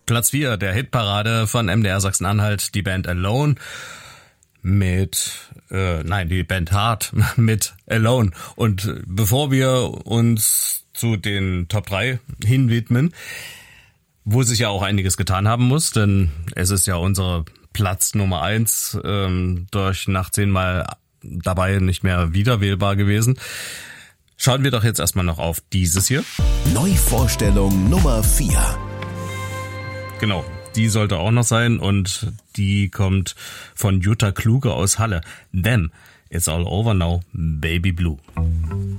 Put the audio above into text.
Platz 4 der Hitparade von MDR Sachsen-Anhalt, die Band Alone die Band Hart mit Alone. Und bevor wir uns zu den Top 3 hinwidmen, wo sich ja auch einiges getan haben muss, denn es ist ja unser Platz Nummer 1 durch nach 10 Mal dabei nicht mehr wiederwählbar gewesen. Schauen wir doch jetzt erstmal noch auf dieses hier. Neuvorstellung Nummer 4. Genau, die sollte auch noch sein und die kommt von Jutta Kluge aus Halle. Them, It's All Over Now, Baby Blue.